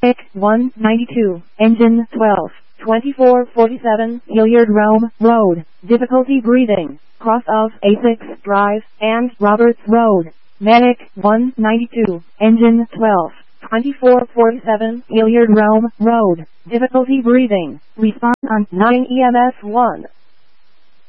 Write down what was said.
Medic 192, Engine 12, 2447, Hilliard Rome Road, difficulty breathing, cross of A6 Drive and Roberts Road. Medic 192, Engine 12, 2447, Hilliard Rome Road, difficulty breathing, respond on 9 EMS 1.